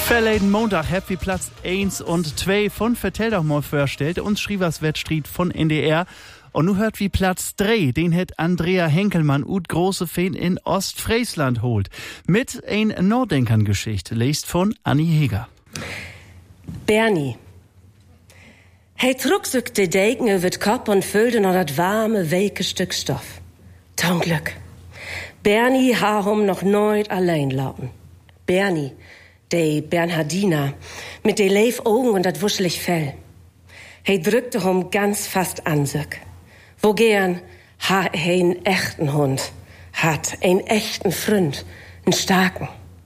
Verleden Montag habt ihr Platz 1 und 2 von Vertell doch mal vorstellt. Uns Schrievers Wettstried von NDR. Und nu hört wie Platz 3, den hat Andrea Henkelmann ut große Fan in Ostfriesland holt. Mit ein Norddenkern-Geschichte, lest von Annie Heger. Bernie. Hij trug sich de Deken über het Kopf und füllte noch dat warme, welke Stück Stoff. Zum Glück. Bernie ha hom noch nooit allein lauten. Bernie, de Bernhardiner, mit de Leifaugen und dat wuschelig Fell. Hij drückte hom ganz fast an sich. Wo gern ha he einen echten Hund, hat einen echten Freund, einen starken.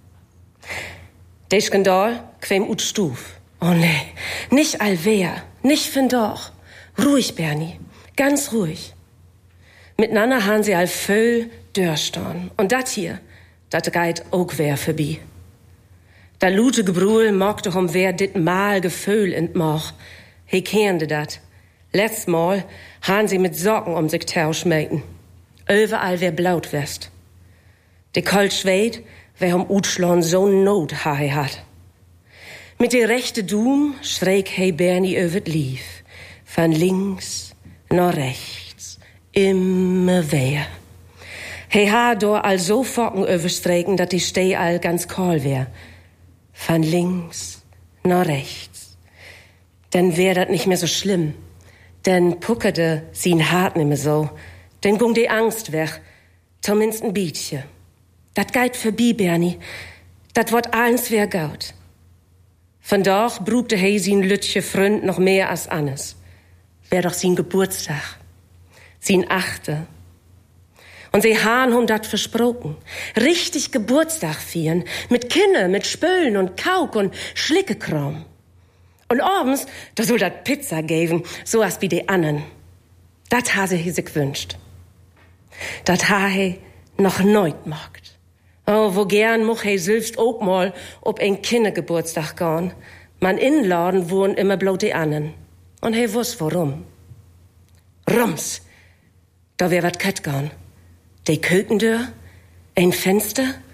De Skandal quem ut Stuf. Oh nee, nicht allwehr, nicht fin doch. Ruhig, Bernie, ganz ruhig. Miteinander han sie all voll dörstorn. Und dat hier, dat geit ook wer vorbei. Da lute Gebruhl mochte hom wer dit Mal Gefühl in Moch. He kernde dat. Letzt Mal han sie mit Socken um sich tauschmeten. Überall wer blaut west. De Kolt Schwed, wer hom utschlon so Not hahe hat. Mit de rechte Doom schräg hei Bernie övet lief. Von links nach rechts. Immer wer. Hei ha dor all so Focken överstreken, dat die Steh all ganz kahl wär. Von links nach rechts. Denn wär dat nicht mehr so schlimm. Denn puckerte sie'n Hart nimmer so. Denn gung die Angst weg. Zumindest ein Bietje. Dat geit vorbei, Bernie. Dat wort allens wär gaut. Von doch brugte hei sie'n lütje Freund noch mehr als Annes. Wär doch sie'n Geburtstag. Sie'n Achte. Und sie han hom dat versprochen. Richtig Geburtstag feiern. Mit Kinne, mit Spölen und Kauk und Schlickekram. Und abends, da soll dat Pizza geben, so as wie die annen. Dat ha sie sich gewünscht. Dat ha he noch neut mogt. Oh, wo gern moch he selbst ook mal ob ein Kindergeburtstag gehen. Man inladen wohn immer bloß die annen. Und he wuss warum. Rums, da wär wat kett gehen. De Kökendür, ein Fenster,